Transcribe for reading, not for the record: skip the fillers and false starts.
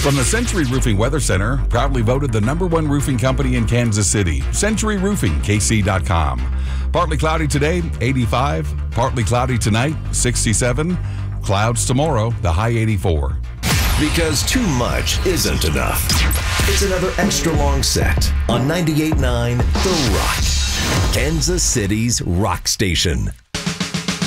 From the Century Roofing Weather Center, proudly voted the #1 roofing company in Kansas City. Century Roofing, KC.com. Partly cloudy today, 85. Partly cloudy tonight, 67. Clouds tomorrow, the high 84. Because too much isn't enough. It's another extra long set on 98.9 The Rock, Kansas City's rock station.